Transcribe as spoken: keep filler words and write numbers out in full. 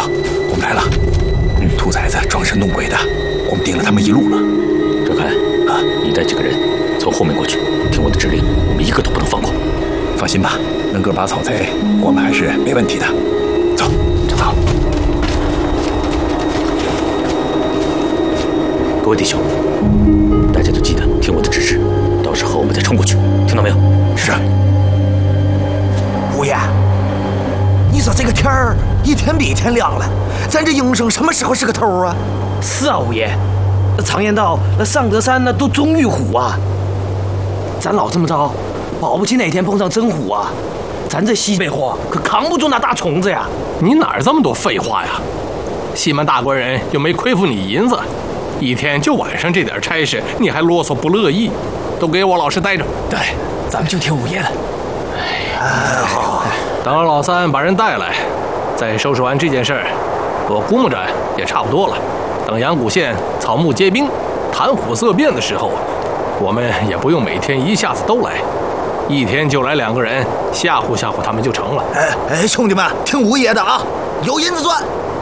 我们来了。嗯，兔崽子装神弄鬼的，我们盯了他们一路了。 郑恺啊，你带几个人从后面过去，听我的指令，我们一个都不能放过。 放心吧，能个把草贼，我们还是没问题的。走，走。 各位弟兄，大家都记得听我的指示，到时候我们再冲过去，听到没有？ 是。 五爷，你说这个天儿一天比一天亮了，咱这营生什么时候是个头啊？ 是啊，五爷，常言道，那上得山那都终遇虎啊。咱老这么着，保不齐哪天碰上真虎啊，咱这西北货可扛不住那大虫子呀。 你哪儿这么多废话呀？西门大官人又没亏负你银子，一天就晚上这点差事，你还啰嗦不乐意？都给我老实待着。 对，咱们就听五爷的。 哎，好。 等老三把人带来，再收拾完这件事儿，我估摸着也差不多了。等阳谷县草木皆兵、谈虎色变的时候，我们也不用每天一下子都来，一天就来两个人，吓唬吓唬他们就成了。 哎哎，兄弟们，听五爷的啊，有银子赚。